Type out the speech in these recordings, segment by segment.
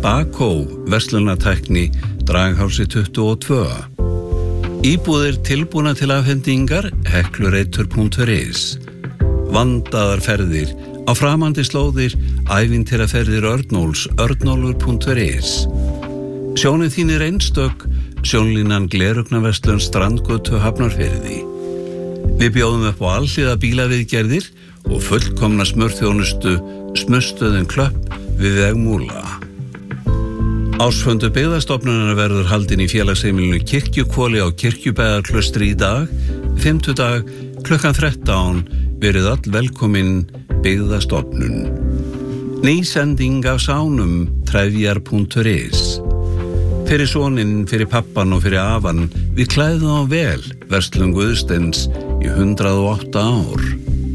Bakó, verslunartækni, Draghálsi 22. Íbúðir tilbúna til afhendingar, heklureitur.is. Vandaðar ferðir, á framandi slóðir, ævintýraferðir Örnóls, örnólfur.is. Sjónin þín einstök, sjónlínan Glerugnaverslun Strandgötu Hafnarfirði. Við bjóðum upp á alhliða bílaviðgerðir og fullkomna smurþjónustu, Smursstöðin Klöpp við veg Múla. Ársfundur byggðastofnunar verður haldinn í félagsheimilinu Kirkjuhvoli á Kirkjubæjarklaustri í dag, fimmtudag, klukkan 13, verið öll velkomin byggðastofnun. Ný sending af sánum, trefjar.is. Fyrir soninn, fyrir pappan og fyrir afan, við klæðum á vel, verslun Guðsteins í 108 ár.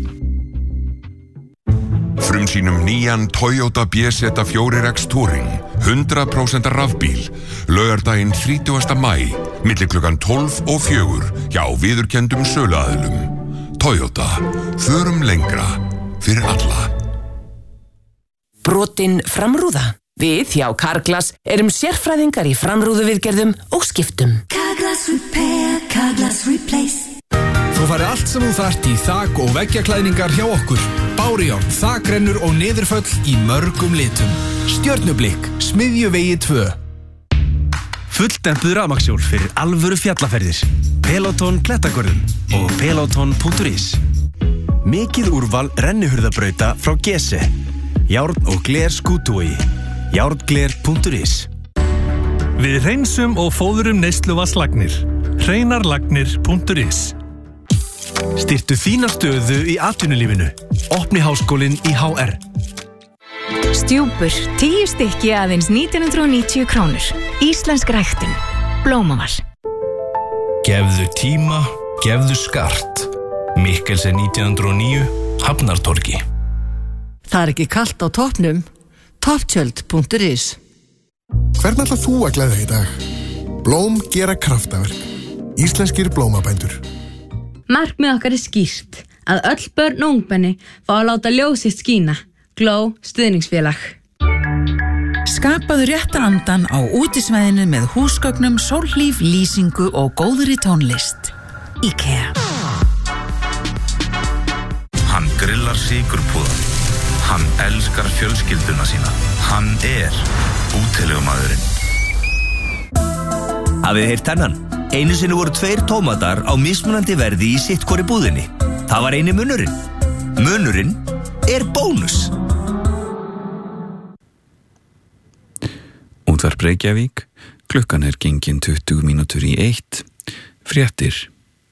Frumsýnum nýjan Toyota BZ4X Touring, 100% rafbíl, laugardaginn 30. maí, milli klukkan 12 og 4, hjá viðurkenndum söluaðilum. Toyota, förum lengra, fyrir alla. Brotin framrúða. Við hjá Carglass erum sérfræðingar í framrúðuviðgerðum og skiptum. Carglass Repair, Carglass Replace. Þú færði allt sem þú þarft í þak- og veggjaklæðningar hjá okkur. Bárujárn, þakrennur og niðurföll í mörgum litum. Stjörnublikk, Smiðjuvegi 2. Fulldempuð rafmagnshjól fyrir alvöru fjallaferðir. Peloton Klettagörðum og peloton.is. Mikið úrval rennihurðabrauta frá Gese. Járn og gler skútuvogi. Járngler.is. Við hreinsum og fóðurum neysluvatnslagnir. Hreinarlagnir.is. Styrktu þína stöðu í atvinnulífinu. Opni háskólinn í HR. Stjúpur, 10 stykki aðeins 1990 krónur. Íslensk ræktun. Blómaval. Gefðu tíma, gefðu skart. Mikkelsen 1909, Hafnartorgi. Það ekki kalt á toppnum. Topptjöld.is. Hvern ætlar þú að gleðja í dag? Blóm gera kraftaverk. Íslenskir blómabændur. Markmið okkar skýrt, að öll börn og ungmenni fá að láta ljós sitt skína. Glow stuðningsfélag. Skapaðu réttan andan á útisvæðinu með húsgögnum, sólhlíf, lýsingu og góðri tónlist. IKEA. Hann grillar sykurpúðan. Hann elskar fjölskylduna sína. Hann útilegumaðurinn. Hafið heyrt þennan? Einu sinni voru 2 tómatar á mismunandi verði í sitt hvori búðinni. Það var eini munurinn. Munurinn bónus. Útvarp Reykjavík, klukkan gengin 20 mínútur í 1. Fréttir.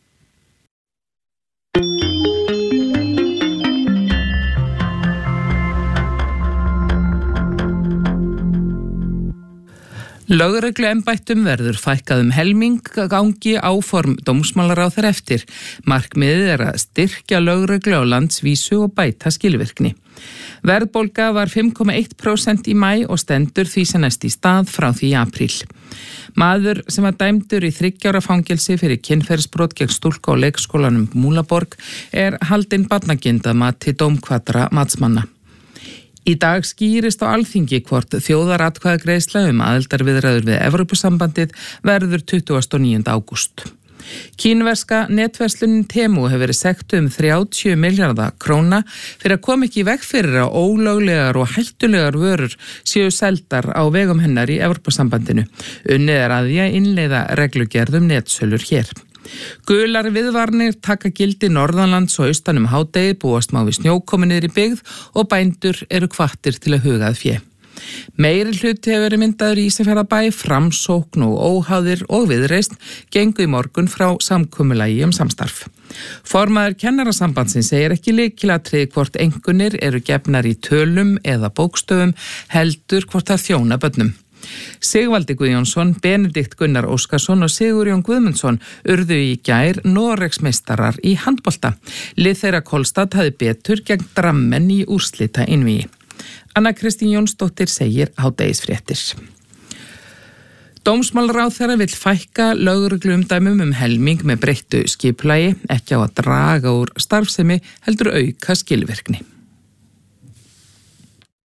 Lögregluembættum verður fækkað helming gangi áform dómsmálaráðherra eftir. Markmiðið að styrkja lögreglu á landsvísu og bæta skilvirkni. Verðbólga var 5,1% í maí og stendur því sem næst í stað frá því í apríl. Maður sem var dæmdur í 3 ára fangelsi fyrir kynferðisbrot gegn stúlku á leikskólanum Múlaborg haldinn barnagind að mati dómkvadra matsmanna. Í dag skýrist á Alþingi hvort þjóðaratkvæðagreiðsla aðildarviðræður við Evrópusambandið verður 29. ágúst. Kínverska netverslunin Temu hefur verið sektuð 30 milljarða króna fyrir að koma ekki í veg fyrir að ólöglegar og hættulegar vörur séu seldar á vegum hennar í Evrópusambandinu. Unnið að því að innleiða reglugerð netsölur hér. Gular viðvarnir taka gildi norðanlands og austan hádegi, búast má við snjókomi niður í byggð og bændur eru hvattir til að huga að fé. Meiri hluti hefur verið myndaður í Ísafjarðarbæ, Framsókn og Óháðir og Viðreisn gengu í morgun frá samkomulagi samstarf. Formaður Kennarasambandsins segir ekki lykilatriði hvort einkunnir eru gefnar í tölum eða bókstöfum, heldur hvort það þjóna börnum. Sigvaldi Guðjónsson, Benedikt Gunnar Óskarsson og Sigurjón Guðmundsson urðu í gær Noregsmeistarar í handbolta. Lið þeirra Kolstad hafði betur gegn Drammen í úrslita einvígi. Anna Kristín Jónsdóttir segir hádegisfréttir. Dómsmálaráðherra vill fækka lögregluumdæmum helming með breyttu skipulagi, ekki á að draga úr starfsemi heldur auka skilvirkni.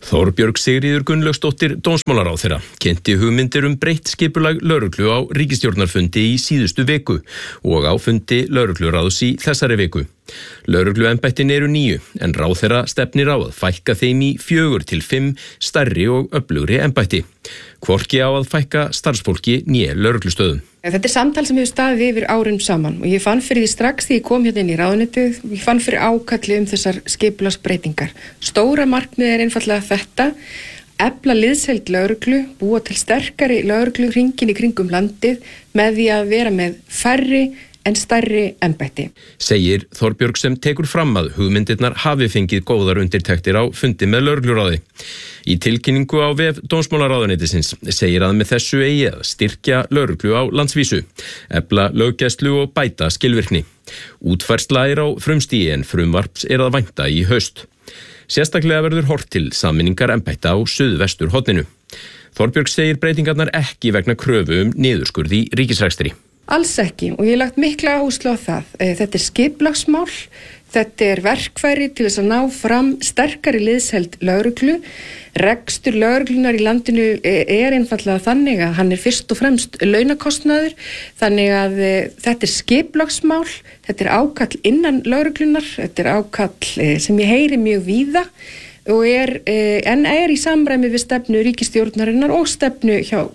Þorbjörg Sigríður Gunnlaugsdóttir dómsmálaráðherra kynnti hugmyndir breytt skipulag lögreglu á ríkisstjórnarfundi í síðustu viku og á fundi lögregluráðs í þessari viku. Lögregluembættin eru 9 en ráðherra stefnir á að fækka þeim í 4 til 5 stærri og öflugri embætti. Hvorki á að fækka starfsfólki né lögreglustöðum. Þetta samtal sem hefur staðið yfir árum saman og ég fann fyrir því strax því ég kom hérna inn í ráðuneytið, ég fann fyrir ákalli þessar skipulagsbreytingar. Stóra markmið einfallega þetta, efla liðsheild lögreglu, búa til sterkari lögreglu hringinn í kringum landið með því að vera með færri en stærri embætti. Segir Þorbjörg sem tekur fram að hugmyndirnar hafi fengið góðar undirtektir á fundi með lögregluráði. Í tilkynningu á vef dómsmálaráðuneytisins segir að með þessu eigi að styrkja lögreglu á landsvísu, efla löggæslu og bæta skilvirkni. Útfærsla á frumstigi en frumvarps að vænta í haust. Sérstaklega verður horft til sameiningar embætta á suðvesturhorninu. Þorbjörg segir breytingarnar ekki vegna kröfu niðurskurð í ríkisrekstri. Alls ekki og ég hef lagt mikla áherslu á það. Þetta skipulagsmál, þetta verkfæri til þess að ná fram sterkari liðsheild lögreglu. Rekstur lögreglunar í landinu einfaldlega þannig að hann fyrst og fremst launakostnaður, þannig að þetta skipulagsmál, þetta ákall innan lögreglunar, þetta ákall sem ég heyri mjög víða og en í samræmi við stefnu ríkisstjórnarinnar og stefnu hjá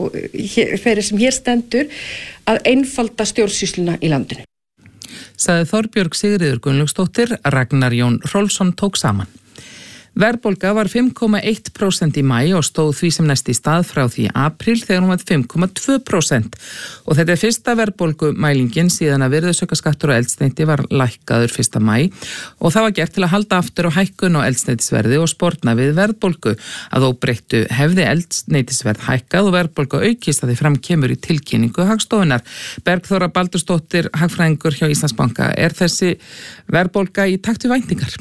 þeirri sem hér stendur að einfalda stjórnsýsluna í landinu. Sagði Þorbjörg Sigríður Gunnlaugsdóttir, Ragnar Jón Hrólfsson tók saman. Verðbólga var 5,1% í maí og stóð því sem næst í stað frá því í apríl þegar hún var 5,2% og þetta fyrsta verðbólgumælingin síðan að virðisaukaskattur og eldsneyti var lækkaður 1. maí og það var gert til að halda aftur á hækkun og eldsneytisverði og sporna við verðbólgu. Að óbreyttu hefði eldsneytisverð hækkað og verðbólga aukist að því fram kemur í tilkynningu Hagstofunnar. Bergþóra Baldursdóttir, hagfræðingur hjá Íslandsbanka, þessi verðbólga í takt við væntingar?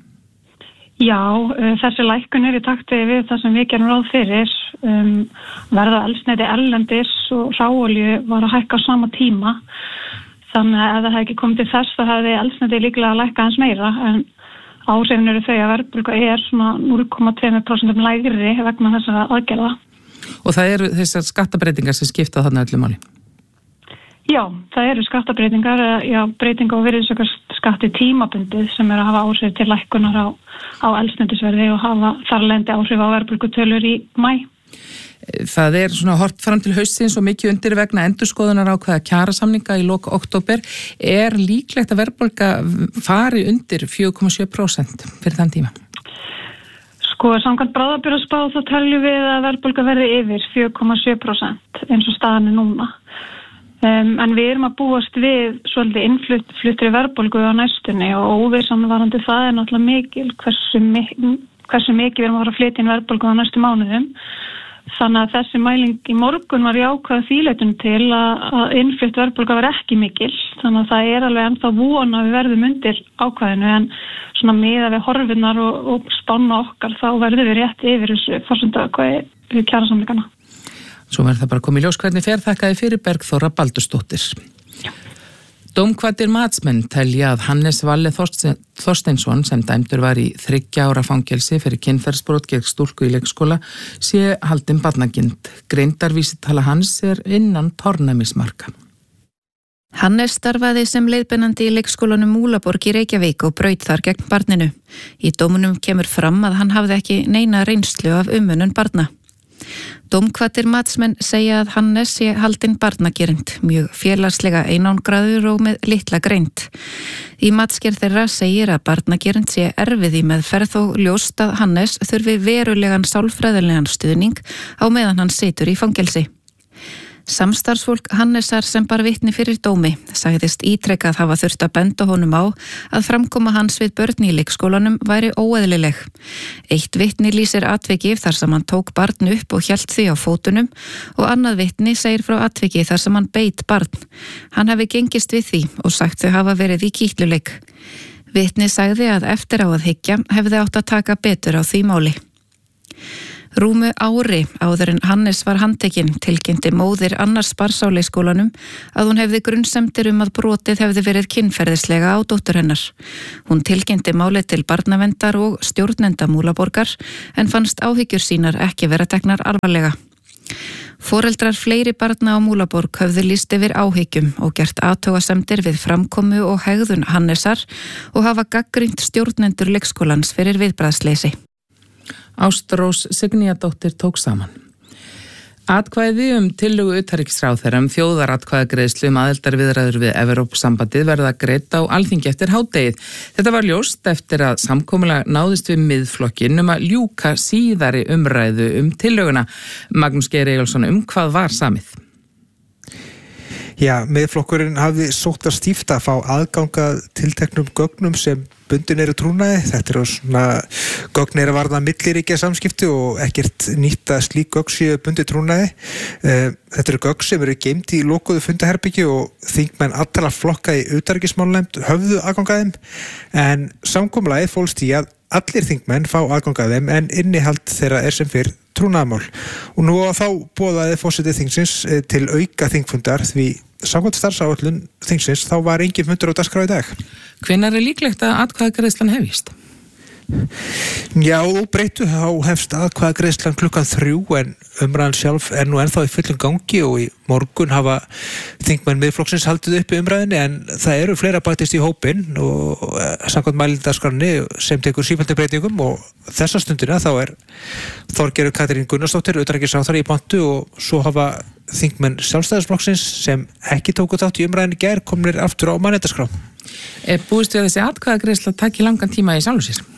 Já, þessi lækkun í takti við það sem við gerum ráð fyrir. Verða eldsneyti erlendis og hráolíu var að hækka á sama tíma. Þannig að ef það hefði ekki komið til þess þá hefði eldsneyti líklega að lækka aðeins meira. En áhrifin eru þau að verðbólga svona 0,2% lægri vegna þessara aðgerða. Og það eru þessar skattabreytingar sem skipta þarna öllu máli? Já, það eru skattabreytingar, breytinga á virðisaukaskatti tímabundið sem að hafa áhrif til lækkunar á eldsneytisverði og hafa þar lendi áhrif á verðbólgutölur í maí. Það svona hort fram til haustsins og mikið undir vegna endurskoðunar ákveða kjarasamninga í lok október. Líklegt að verðbólga fari undir 4,7% fyrir þann tíma? Samkvæmt bráðabirgðaspá þá teljum við að verðbólga verði yfir 4,7% eins og staðan núna. En við erum að búast við svolítið innfluttri verðbólgu á næstunni og óvissan varðandi það náttúrulega mikil hversu mikið við erum að fara að flytja inn verðbólgu á næstu mánuðum. Þannig að þessi mæling í morgun var jákvæð þýleitun til að innflutt verðbólga var ekki mikil. Þannig að það alveg ennþá von að við verðum undir ákvæðinu en svona miðað við horfinnar og spána okkar þá verðum við rétt yfir þessu forsendaákvæði við kjarasamningana. Svo verður það bara komið í ljós hvernig þakkaði fyrir Bergþóra Baldursdóttir. Dómkvaddir matsmenn telja að Hannes Valle Þorsteinsson sem dæmdur var í 3 ára fangelsi fyrir kynferðisbrot gegn stúlku í leikskóla sé haldinn barnagind. Greindarvísitala hans innan tornæmismarka. Hannes starfaði sem leiðbeinandi í leikskólanum Múlaborg í Reykjavík og braut þar gegn barninu. Í dómunum kemur fram að hann hafði ekki neina reynslu af umönnun barna. Dómkvaddir matsmenn segja að Hannes sé haldinn barnagirind, mjög félagslega einangraður og með litla greind. Í matsgerð þeirra segir að barnagirind sé erfið í meðferð og ljóst að Hannes þurfi verulegan sálfræðilegan stuðning á meðan hann situr í fangelsi. Samstarfsfólk Hannesar sem bar vitni fyrir dómi sagðist ítrekað hafa þurft að benda honum á að framkoma hans við börn í leikskólanum væri óeðlileg. Eitt vitni lýsir atviki þar sem hann tók barn upp og hélt því á fótunum og annað vitni segir frá atviki þar sem hann beit barn. Hann hafi gengist við því og sagt þau hafa verið í kýtluleik. Vitni sagði að eftir á að hyggja hefði átt að taka betur á því máli. Rúmu ári áður en Hannes var handtekinn tilkynnti móðir annars barns á leikskólanum að hún hefði grunnsemdir að brotið hefði verið kynferðislega á dóttur hennar. Hún tilkynnti málið til barnaverndar og stjórnenda Múlaborgar en fannst áhyggjur sínar ekki vera teknar alvarlega. Foreldrar fleiri barna á Múlaborg höfðu lýst yfir áhyggjum og gert athugasemdir við framkomu og hegðun Hannesar og hafa gagnrýnt stjórnendur leikskólans fyrir viðbragðsleysi. Ástrós Signíadóttir tók saman. Atkvæði tillögu utanríkisráðherra þjóðaratkvæðagreiðslu aðildarviðræður við Evrópusambandið verða greidd á Alþingi eftir hádegið. Þetta var ljóst eftir að samkomulag náðist við miðflokkinn að ljúka síðari umræðu tillöguna. Magnús Geir Eyjólfsson, hvað var samið? Já, miðflokkurinn hafði sótt að stíft að fá aðganga tilteknum gögnum sem bundin eru trúnaði. Þetta eru svona gögn eru varða milliríkja samskipti og ekkert nýtt að slík gögn séu bundin trúnaði. Þetta eru gögn sem eru geymd í lokuðu fundaherbergi og þingmenn allra flokka í utanríkismálanefnd höfðu aðgangaðum en samkomulagið fólst í að allir þingmenn fá aðgangaðum en innihald þeirra sem fyrr trúnaðamál. Og nú þá boðaði forseti þingsins til auka þingfundar því samkvæmt starfsáætlun þingsins þá var engin fundur á dagskrá í dag. Hvenær líklegt að atkvæðagreiðslan hefjist? Já, óbreyttu þá hefst atkvæðagreiðslan 3:00 en umræðan sjálf nú ennþá í fullum gangi og í morgun hafa þingmenn miðflokksins haldið uppi umræðinni en það eru fleira bætist í hópinn og samkvæmt mælindaskránni sem tekur sífelldum breytingum og þessa stundina þá Þorgerður Katrín Gunnarsdóttir utanríkisráðherra í pontu og svo hafa þingmenn Sjálfstæðisflokksins sem ekki tóku þátt í umræðinni í gær komnir aftur á mælindaskrá. Búist við að þessi atkvæðagreiðsla taki langan tíma í sjálfu sér?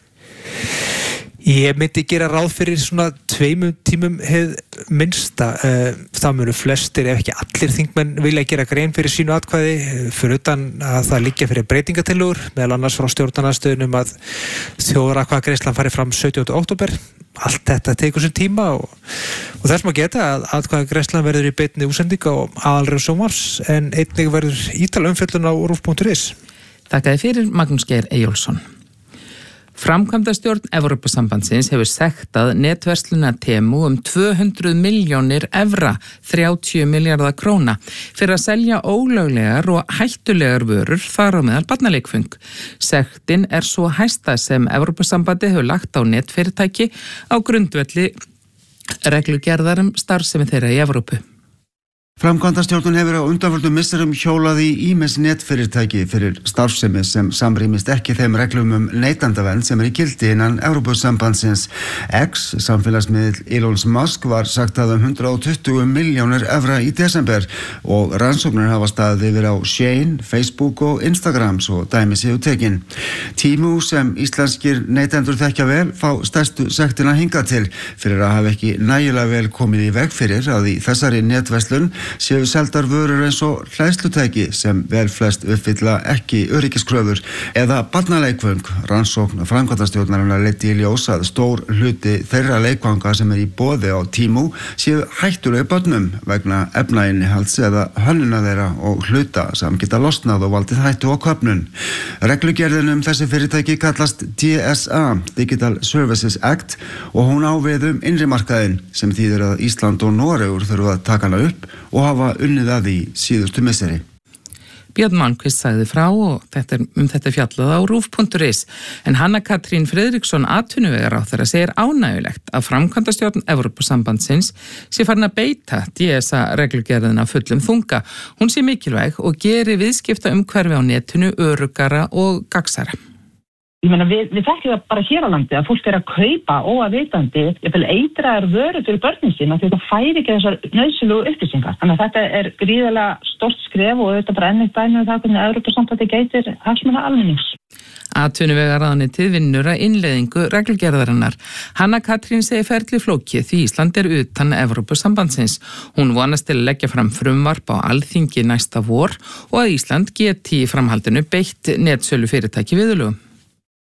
Ég myndi gera ráð fyrir svona 2 tímum hið minnsta. Það munu flestir ef ekki allir þingmenn vilja gera grein fyrir sínu atkvæði fyrir utan að það liggja fyrir breytingatillögur meðal annars frá stjórnarandstöðunum að þjóðaratkvæðagreiðslan fari fram 17. október. Allt þetta tekur sinn tíma og þess má geta að atkvæðagreiðslan verður í beinni útsendingu á aðalröð sjónvarps en einnig verður ítarleg umfjöllun á rúv.is. Þakkaði fyrir Magnús Geir Eyjólfsson. Framkvæmdastjórn Evrópusambandsins hefur sektað netversluna Temu 200 milljónir evra, 30 milljarða króna, fyrir að selja ólöglegar og hættulegar vörur þar á meðal barnaleikföng. Sektin svo hæsta sem Evrópusambandi hefur lagt á netfyrirtæki á grundvelli reglugerðar starfsemi þeirra í Evrópu. Framkvæmdastjórnin hefur á undanförnum misserum hjólað í ýmis netfyrirtæki fyrir starfsemi sem samrýmist ekki þeim reglum neytendavernd sem í gildi innan Evrópusambandsins. X, samfélagsmiðill Elon Musk, var saktað 120 milljónir evra í desember og rannsóknir hafa staðið yfir á Shein, Facebook og Instagram svo dæmi séu tekin. Temu sem íslenskir neytendur þekkja vel fá stærstu sektina hingað til fyrir að hafa ekki nægilega vel komið í veg fyrir að í þessari netverslun séu seldar vörur eins og hleðslutæki sem vel flest uppfylla ekki öryggiskröfur eða barnaleikföng. Rannsókn framkvæmdastjórnarinnar leiddi í ljós að stór hluti þeirra leikfanga sem í boði á Temu séu hættuleg börnum vegna efnainnihalds eða hönnuna þeirra og hluta sem geta losnað og valdið hættu á köfnun. Reglugerðin þessi fyrirtæki kallast DSA, Digital Services Act, og hún á við innri markaðinn sem þýðir að Ísland og Noregur þurfa að taka hana upp og hafa unnið að því síðustu misseri. Björn Malmquist sagði frá og þetta fjallað á rúv.is en Hanna Katrín Friðriksson atvinnuvegaráðherra segir ánægjulegt að framkvæmdastjórn Evrópusambandsins sé farin að beita DSA reglugerðina fullum þunga. Hún sé mikilvæg og geri viðskipta umhverfi á netinu öruggara og gagnsærra. Ég meina, við þekkjum það bara hér á landi að fólk að kaupa óafvitandi eitraðar vörur fyrir börnin sín að þetta færi ekki þessar nauðsynlegu upplýsingar. Þannig að þetta gríðarlega stórt skref og þetta bara enn eitt dæmi það hvernig Evrópusambandið gætir hagsmuna almennings. Atvinnuvegaráðuneytið vinnur að innleiðingu reglugerðarinnar. Hanna Katrín segir ferli flókið því Ísland utan Evrópusambandsins. Hún vonast til að leggja fram frumvarp á Alþingi næsta vor og að Ísland geti í framhaldinu beitt netsölu fyrirtæki viðurlögum.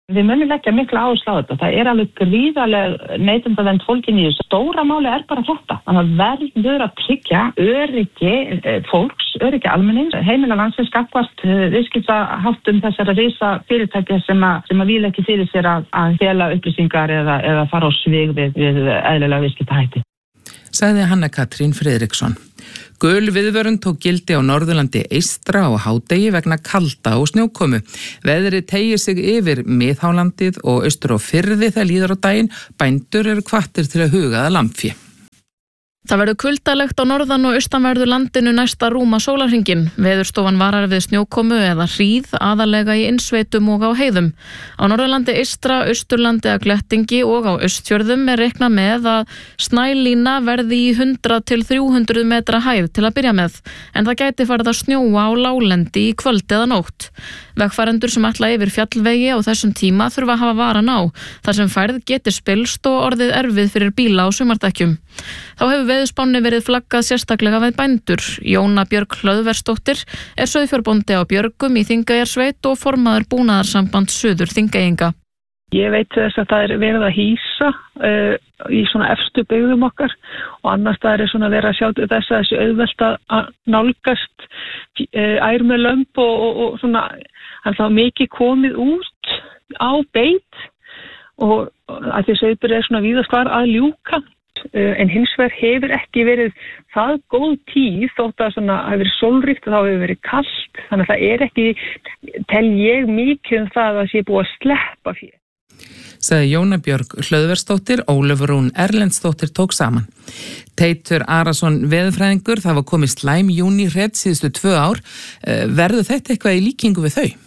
Við munum leggja mikla áherslu á þetta. Það alveg gríðarleg neytendavernd fólkin í þessu. Stóra máli bara þetta. Þannig að verður að tryggja öryggi fólks, öryggi almennings, heimila landsins gagnvart viðskiptaháttum þessara risa fyrirtækja sem að víla ekki fyrir sér að fela upplýsingar eða fara á svig við eðlilega viðskiptahætti. Sagði Hanna Katrín Friðriksson. Gul viðvörun tók gildi á Norðurlandi eystra og hádegi vegna kalda og snjókomu. Veðrið teygir sig yfir miðhálandið og austur á firði þegar líður á daginn. Bændur eru hvattir til að huga að lambfé. Það verður kuldalegt á norðan og austanverðu landinu næsta rúma sólarhringinn. Veðurstofan varar við snjókomu eða hríð aðalega í innsveitum og á heiðum. Á Norðurlandi eystra, austurlandi að Glettingi og á Austfjörðum reiknað með að snælína verði í 100 til 300 metra hæð til að byrja með, en það gæti farið að snjóa á láglendi í kvöld eða nótt. Vegfarendur sem ætla yfir fjallvegi á þessum tíma þurfa að hafa varan á, þar sem færð geti spilst og orðið erfið fyrir bíla á sumardekkjum. Þá hefur veðurspánni verið flaggað sérstaklega við bændur. Jóna Björg Hlöðversdóttir sauðfjárbóndi á Björgum í Þingeyjarsveit og formaður búnaðarsamband Suður Þingeyinga. Ég veit þess að það verið að hýsa í svona efstu byggðum okkar og annars það svona verið að sjá þess að þessi auðvelt að nálgast ær með lömb og svona alltaf mikið komið út á beit og að því sauðburð svona víðast hvar að ljúka. En hins vegar hefur ekki verið það góð tíð þótt að svona hafi verið sólríkt og þá hefur verið kalt, þannig að það ekki, tel ég mikið það að sé búið að sleppa fyrir. Sagði Jóna Björg Hlöðversdóttir, Ólafur Rún Erlendsdóttir tók saman. Teitur Arason veðurfræðingur, það var komið slæm júní hret síðustu 2 ár. Verður þetta eitthvað í líkingu við þau?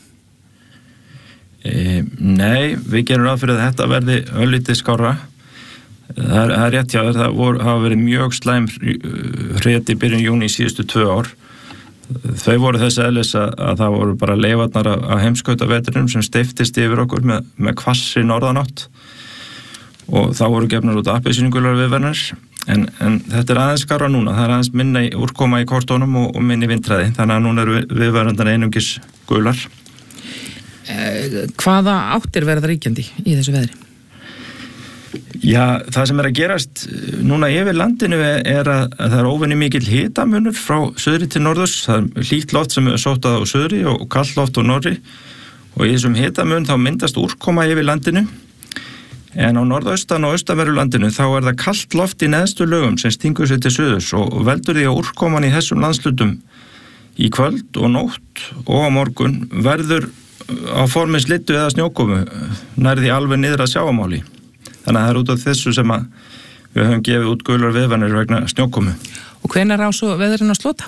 Nei, við gerum ráð fyrir að þetta verði örlítið skárra. Það rétt hjá þér, hafa verið mjög slæm hret í byrjun júní síðustu 2 ár. Þau voru þess eðlis að það voru bara leifarnar af heimskautavetrinum sem steyftist yfir okkur með hvassi norðanátt og þá voru gefnar út appelsínugular viðvaranir en þetta aðeins skárra núna, það aðeins minni úrkoma í kortónum og minni vindræði, þannig að núna eru viðvarandana einungis gular. Hvaða áttir verða ríkjandi í þessu veðri? Já, það sem að gerast núna yfir landinu að það óvenju mikill hitamunur frá söðri til norðurs. Það hlýtt loft sem sóttað á söðri og kallt loft á norðri og í þessum hitamun þá myndast úrkoma yfir landinu en á norðaustan og austanverðu landinu þá það kallt loft í neðstu lögum sem stingur sér til söðurs og veldur því að úrkoman í þessum landslutum í kvöld og nótt og á morgun verður á formi slittu eða snjókomu nærði alveg niður að sjávarmáli. Þannig að það út af þessu sem að við höfum gefið út gular viðvaranir vegna snjókomu. Og hvenær á svo veðurinn að slota?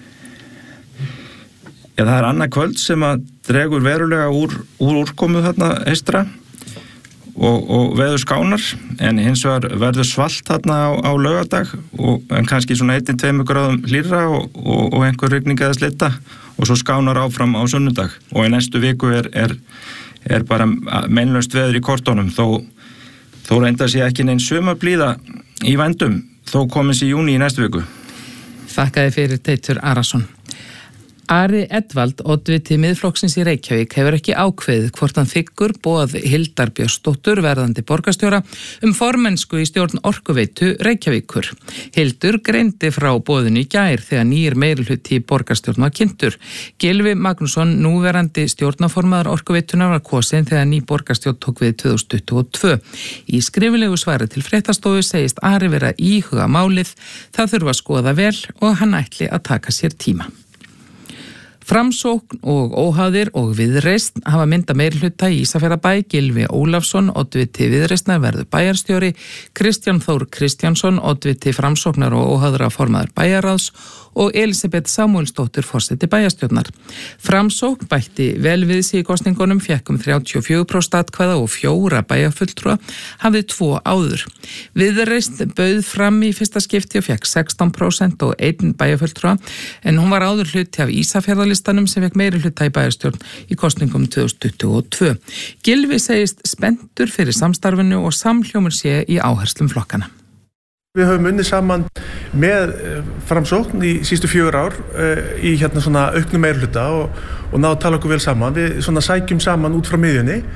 Já, það annað kvöld sem að dregur verulega úr úrkomu þarna eystra og veður skánar en hins vegar verður svalt þarna á laugardag en kannski svona 1-2 gráðum hlýrra og einhver rigning eða slita og svo skánar áfram á sunnudag og í næstu viku er bara meinlaust veður í kortónum þó reynda sé ekki neinn sumarblíða í vændum, þó komins í júní í næstu viku. Þakkaði fyrir Teitur Arason. Ari Edvald, oddviti Miðflokksins í Reykjavík, hefur ekki ákveðið hvort hann þiggur boð Hildar Björnsdóttur verðandi borgarstjóra formennsku í stjórn Orkuveitu Reykjavíkur. Hildur greindi frá boðinu í gær þegar nýr meirihluti í borgarstjórn var kynntur. Gylfi Magnússon, núverandi stjórnarformaður Orkuveitunar var kosinn þegar ný borgarstjórn tók við 2022. Í skriflegu svari til Fréttastofu segist Ari vera íhuga málið, það þurfa að skoða vel og hann ætli að taka sér tíma. Framsókn og óháðir og Viðreisn hafa mynda meirihluta í Ísafjarðarbæ. Gylfi Ólafsson, oddviti Viðreisnar verður bæjarstjóri, Kristján Þór Kristjánsson, oddviti Framsóknar og óháðra formaður bæjarráðs og Elisabeth Samúelsdóttir forseti bæjarstjórnar. Framsókn bætti vel við sig í kosningunum, fékk 34% atkvæða og 4 bæjarfulltrúa, hafði 2 áður. Viðreisn bauð fram í fyrsta skipti og fékk 16% og 1 bæjarfulltrúa, en hún var áður hluti af Ísafjarðarlistanum sem fékk meiri hluta í bæjarstjórn í kosningum 2022. Gylfi segist spenntur fyrir samstarfinu og samhljómur sé í áherslum flokkana. Við höfum unnið saman með Framsókn í síðustu 4 ár í svona auknum meirihluta og náðu að tala okkur vel saman. Við svona sækjum saman út frá miðjunni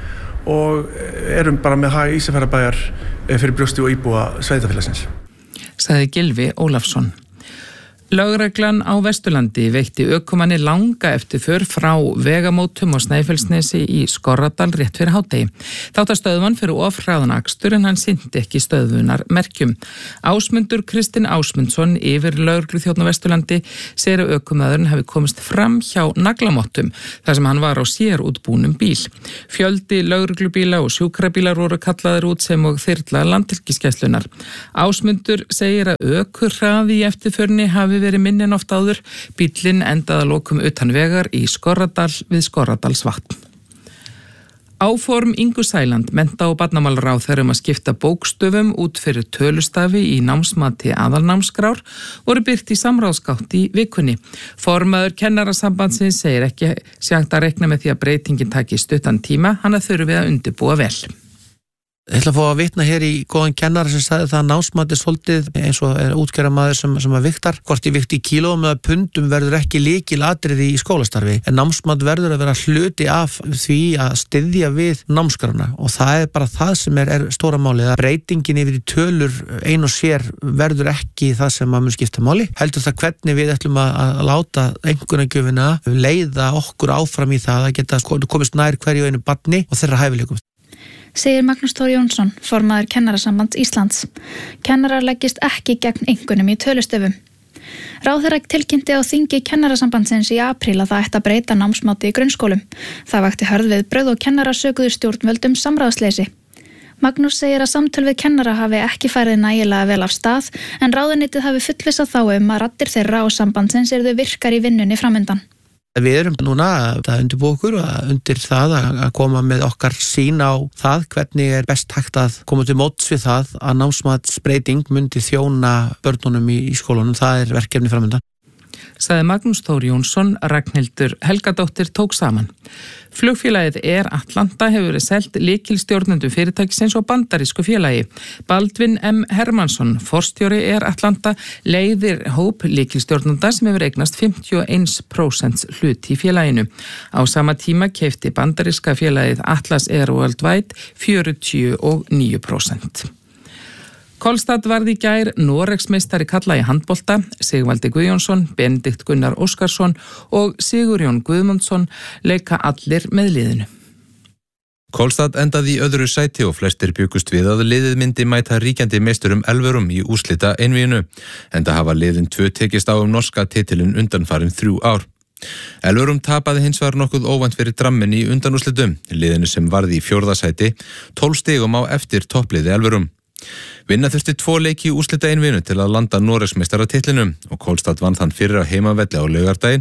og erum bara með hag Ísafjarðarbæjar fyrir brjósti og íbúa sveitarfélagsins. Sagði Gylfi Ólafsson. Lögreglan á Vesturlandi veitti ökumanni langa eftirför frá vegamótum og Snæfellsnesi í Skorradal rétt fyrir hádegi. Þátt að stöðvan fyrir ofhraðan akstur en hann sinnti ekki stöðvunar merkjum. Ásmundur Kristinn Ásmundsson yfir lögregluþjónn á Vesturlandi segir að ökumaðurinn hafi komist fram hjá naglamottum þar sem hann var á sér útbúnum bíl. Fjöldi lögreglubíla og sjúkrabílar voru kallaðir út sem og þyrla Landhelgisgæslunnar. Ásmundur segir að ökuhraði í eftirförni hafi verið minni en oft áður. Bíllinn endaði að lokum utan vegar í Skorradal við Skorradalsvatn. Áform Ingu Sæland, mennta- og barnamálaráðherra að skipta bókstöfum út fyrir tölustafi í námsmati aðalnámskrár voru birt í samráðsgátt í vikunni. Formaður Kennarasambandsins segir ekki sé hægt að reikna með því að breytingin taki stuttan tíma, hann að þurfi að undirbúa vel. Ég ætla að fá að vitna hér í góðan kennara sem sagði það að námsmat svolítið eins og er útgerðarmaður sem að viktar. Hvort ég vikti í kílóum eða pundum verður ekki lykilatriði í skólastarfi. En námsmat verður að vera hluti af því að styðja við námskrárna og það er bara það sem er stóra málið. Að breytingin yfir í tölur ein og sér verður ekki það sem að mun skipta máli. Heldur það hvernig við ætlum að láta einkunnagjöfina leiða okkur áfram í það að geta komist nær hverju einu barni og þeirra hæfileikum. Segir Magnús Þór Jónsson, formaður Kennarasambands Íslands. Kennarar leggist ekki gegn einkunnum í tölustöfum. Ráðherra tilkynnti á þingi Kennarasambandsins í apríl að það ætti að breyta námsmáti í grunnskólum. Það vakti hörð viðbrögð og kennarar sökuðu stjórnvöldum samráðsleysi. Magnús segir að samtöl við kennara hafi ekki farið nægilega vel af stað en ráðuneytið hafi fullvissað þá að raddir þeirra og sambandsins yrðu virkar í vinnunni framundan. Við erum núna að undirbúa okkur og undir það að koma með okkar sýn á það hvernig er best hægt að koma til móts við það að námsmatsbreyting myndi þjóna börnunum í skólanum. Það er verkefni framundan. Sagði Magnús Þór Jónsson, Ragnhildur Helgadóttir tók saman. Flugfélagið Air Atlanta hefur verið selt lykilstjórnendum fyrirtækisins og bandarísku félagi. Baldvin M. Hermansson, forstjóri Air Atlanta, leiðir hóp lykilstjórnenda sem hefur eignast 51% hlut í félaginu. Á sama tíma keypti bandaríska félagið Atlas Air Worldwide 49%. Kolstad varð í gær Noregsmeistari karla í handbolta. Sigvaldi Guðjónsson, Benedikt Gunnar Óskarsson og Sigurjón Guðmundsson leika allir með liðinu. Kolstad endaði í öðru sæti og flestir bjugust við að liðið myndi mæta ríkjandi meisturum Elverum í úrslita einvíginu. Enda hafa liðin 2 tekist á norska titilin undanfarin 3 ár. Elverum tapaði hins vegar nokkuð óvænt fyrir Drammen í undanúrslitum. Liðinu sem varði í 4. sæti 12 stigum á eftir toppliði Elverum. Vinna þurfti 2 leiki í úrslita einvíginu til að landa Noregsmeistaratitlinum og Kolstad vann þann fyrir á heimavelli á laugardaginn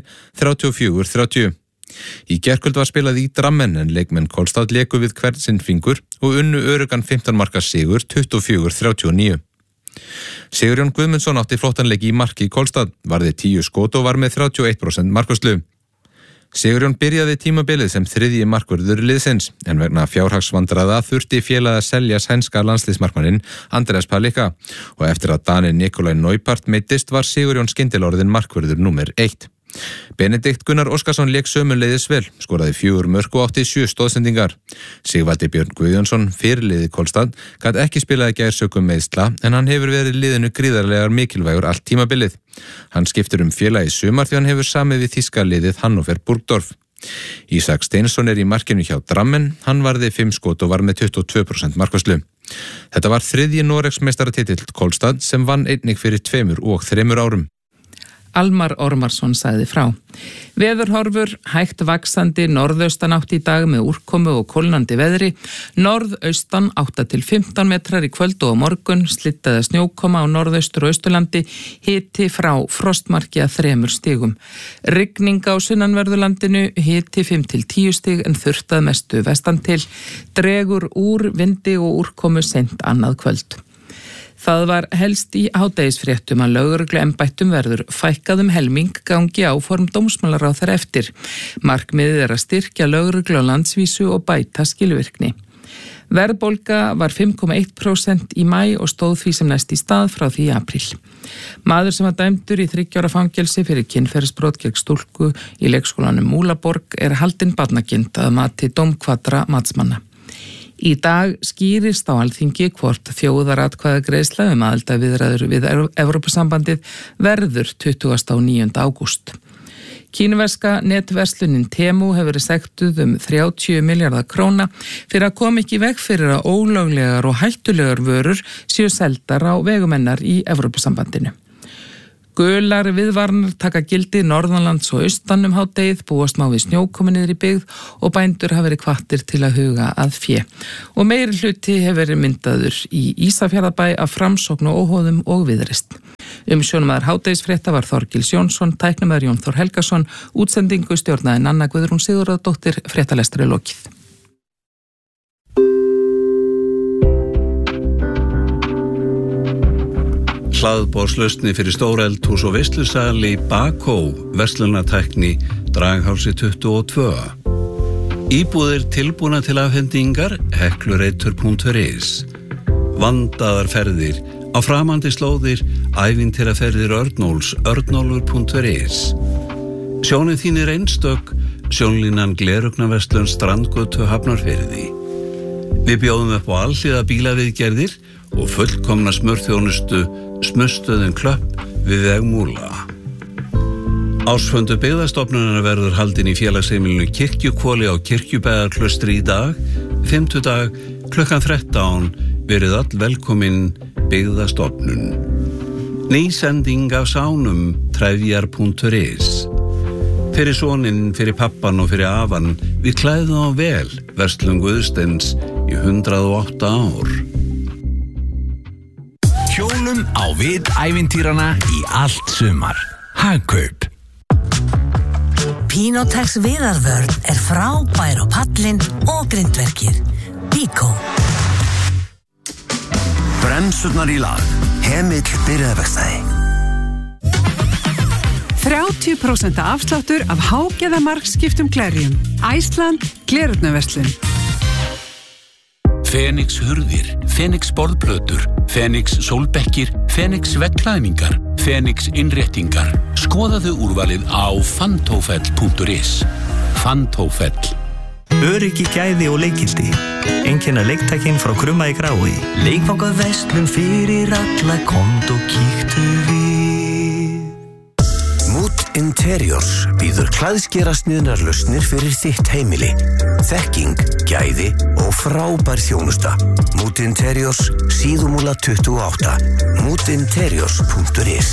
34-30. Í gærkvöld var spilað í Drammen en leikmenn Kolstad léku við hvern sinn fingur og unnu örugan 15 marka sigur 24-39. Sigurjón Guðmundsson átti flottan leik í marki í Kolstad, varði 10 skot og var með 31% markvarslu. Sigurjón byrjaði tímabilið sem 3. markvörður liðsins en vegna fjárhagsvandræða þurfti félagið að selja sænska landsliðsmarkmanninn Andreas Palika og eftir að Dani Nikolaj Neupart meiddist var Sigurjón skyndilega markvörður númer 1. Benedikt Gunnar Óskarsson lék sömuleiðis vel, skoraði 4 mörk og átti 7 stóðsendingar. Sigvaldi Björn Guðjónsson, fyrirliði Kolstad, gat ekki spilað í gær sökum meiðsla en hann hefur verið liðinu gríðarlegar mikilvægur allt tímabilið. Hann skiptur félagi í sumar því hann hefur samið við þýska liðið Hannover Burgdorf. Ísak Steinsson í markinu hjá Drammen, hann varði 5 skot og var með 22% markvarslu. Þetta var 3. Noregsmeistaratitill Kolstad sem vann einnig fyrir 2 og 3 árum. Almar Ormarsson sagði frá. Veðurhorfur, hægt vaxandi norðaustanátt í dag með úrkomu og kólnandi veðri, norðaustan 8-15 metrar í kvöld og á morgun, slittaði snjókoma á norðaustur og austurlandi, hiti frá frostmarki að 3 stigum. Rigning á sunnanverðurlandinu, hiti 5-10 stig en þurrtað mestu vestan til, dregur úr vindi og úrkomu seint annað kvöld. Það var helst í hádegisfréttum að lögregluembættum verður fækkað helming gangi áform dómsmálaráðherra eftir. Markmiðið að styrkja lögreglu á landsvísu og bæta skilvirkni. Verðbólga var 5,1% í maí og stóð því sem næst í stað frá því í apríl. Maður sem var dæmdur í 3 ára fangelsi fyrir kynferðisbrot gegn stúlku í leikskólanum Múlaborg er haldinn barnakind að mati dómkvadra matsmanna. Í dag skýrist á Alþingi hvort þjóðaratkvæðagreiðsla aðildarviðræður við Evrópusambandið verður 29. ágúst. Kínverska netverslunin Temu hefur verið sektuð 30 milljarða króna fyrir að koma ekki í veg fyrir að ólöglegar og hættulegar vörur séu seldar á vegumennar í Evrópusambandinu. Gular viðvarnar taka gildi norðanlands og austan hádegið, búast má við snjókomi niður í byggð og bændur hafa verið hvattir til að huga að fé. Og meiri hluti hefur verið myndaður í Ísafjarðarbæ af Framsókn og óhóðum og Viðreisn. Umsjónamaður hádegisfrétta var Þorgils Jónsson, tæknamaður Jón Þór Helgason, útsendingu stjórnaði Nanna Guðrún Sigurðardóttir, fréttalestri lokið. Hlaðborðslausni fyrir stóreldhús og veislusali Bakó, verslunartækni, Draghálsi 22. Íbúðir tilbúna til afhendingar, heklureitur.is. Vandaðar ferðir, á framandi slóðir, ævintýraferðir Örnóls, örnólfur.is. Sjónið þín einstök, sjónlínan Glerugnaverslun Strandgötu Hafnarfirði. Við bjóðum upp á alhliða bílaviðgerðir og fullkomna smurþjónustu Smurstöðin Klöpp við veg Múla. Ársfundur byggðastofnunar verður haldinn í félagsheimilinu Kirkjuhvoli á Kirkjubæjarklaustri í dag, fimmtudag, klukkan 13, verið öll velkomin byggðastofnun. Ný sending af sánum, trefjar.is. Fyrir soninn, fyrir pappan og fyrir afan, við klæðum á vel, verslun Guðsteins í 108 ár. Hjólum á við ævintýrana í allt sumar. Hagkaup. Pinotex viðarvörn frábær á pallinn og grindverkið. Bíkó. Bremsurnar í lag. Hemill byrjaðverkstæði. 30% afsláttur af hágæðamarkskiptum glerjum. Æsland, glerugnaverslun. Fenix hurðir, Fenix borðplötur, Fenix sólbekkir, Fenix veggklæðningar, Fenix innréttingar. Skoðaðu úrvalið á fantófell.is. Fantófell. Öryggi, gæði og leikildi. Einkenna leiktækin frá Krumma í Grái. Leikvangað verslun fyrir alla, komd og kíktu við. Mood Interiors býður klæðskerasniðnar lausnir fyrir þitt heimili. Þekking, gæði og frábær þjónusta. Mood Interiors, Síðumúla 28. moodinteriors.is.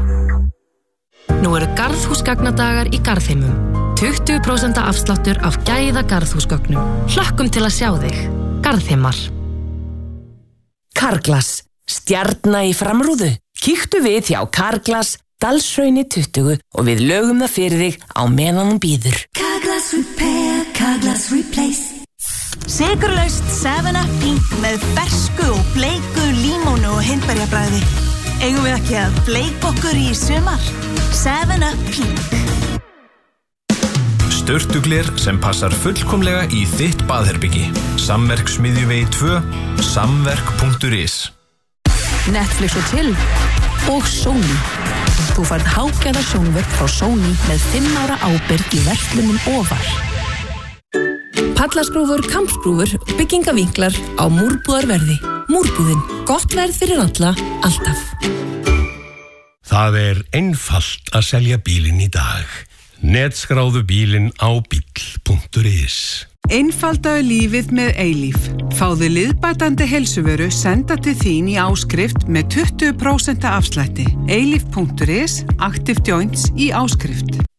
Nú eru garðhúsgagnadagar í Garðheimum. 20% afsláttur af gæða garðhúsgögnum. Hlökkum til að sjá þig. Garðheimar. Carglass, stjarna í framrúðu. Kíktu við hjá Carglass, Dalshrauni 20 og við lögum það fyrir þig á meðan hún bíður. Carglass Repair, Carglass Replace. Sykurlaust 7up Pink með fersku og bleiku límónu og hindberjabragði. Eigum við ekki að bleika okkur í sumar? 7up Pink. Sturtugler sem passar fullkomlega í þitt baðherbyggi. Samverk Smiðjuvegi 2, samverk.is. Netflix og Chill og Sony. Þú færð hágæða sjónvörp frá Sony með 5 ára ábyrgð í verslunum ofar. Pallaskrúfur, kampskrúfur og byggingavinklar á múrbúðarverði. Múrbúðin, gott verð fyrir alla, alltaf. Það einfalt að selja bílinn í dag. Netskráðu bílinn á bíll.is. Einfaldaðu lífið með Eilíf. Fáðu liðbætandi heilsuvöru senda til þín í áskrift með 20% afslætti. Eilíf.is, Active Joints í áskrift.